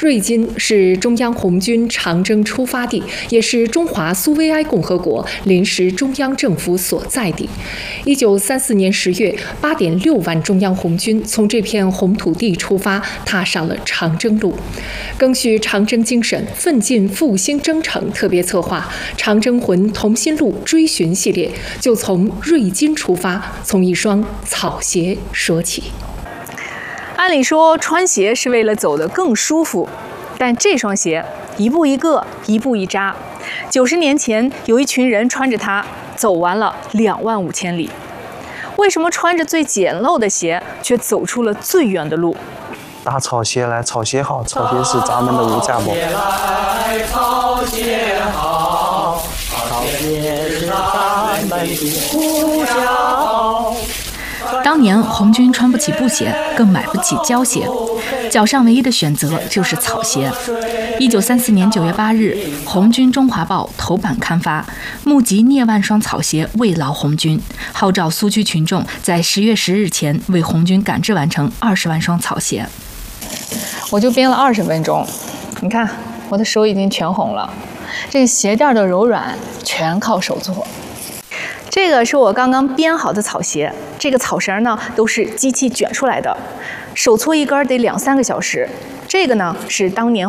瑞金是中央红军长征出发地，也是中华苏维埃共和国临时中央政府所在地。1934年10月，8.6万中央红军从这片红土地出发，踏上了长征路。赓续长征精神，奋进复兴征程特别策划《长征魂同心路》追寻系列，就从瑞金出发，从一双草鞋说起。 按理说，穿鞋是为了走得更舒服，但这双鞋一步一个，一步一扎。90年前，有一群人穿着它走完了25000里。为什么穿着最简陋的鞋，却走出了最远的路？ 打草鞋来，草鞋好，草鞋是咱们的无价宝。 草鞋好，草鞋是咱们的无价宝。 当年红军穿不起布鞋，更买不起胶鞋，脚上唯一的选择就是草鞋。1934年9月8日，红军中华报头版刊发，募集聂万双草鞋慰劳红军，号召苏区群众在10月10日前为红军赶制完成20万双草鞋。 我就编了20分钟，你看我的手已经全红了。这个鞋垫的柔软全靠手做。这个是我刚刚编好的草鞋，这个草绳呢都是机器卷出来的，手搓一根得2-3个小时。这个呢是当年